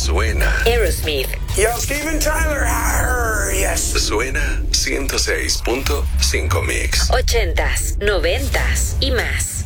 Suena. Aerosmith. Yo, Steven Tyler. Yes. Suena 106.5 Mix. 80s, 90s y más.